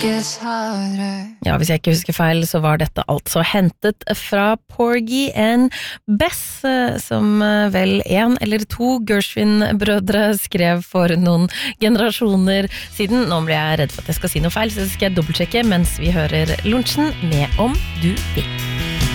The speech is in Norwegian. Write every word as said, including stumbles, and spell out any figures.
Ja, hvis jeg ikke husker feil, så var dette altså hentet fra Porgy and Bess, som vel en eller to Gershwin-brødre skrev for noen generasjoner siden. Nå blir jeg redd for at jeg skal si noe feil, så skal jeg dobbeltsjekke mens vi hører lunsjen med Om du vil.